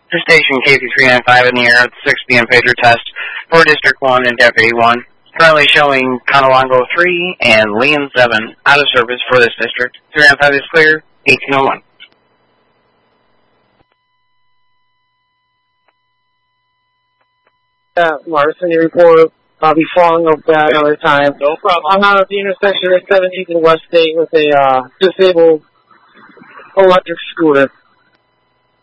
The station KP395 in the air at the 6 p.m. pager test for District 1 and Deputy 1. Currently showing Conowongo 3 and Leon 7 out of service for this district. 395 is clear, 1801. Larson, your report. I'll be following up that another time. No problem. I'm out at the intersection of 17th and West State with a disabled electric scooter.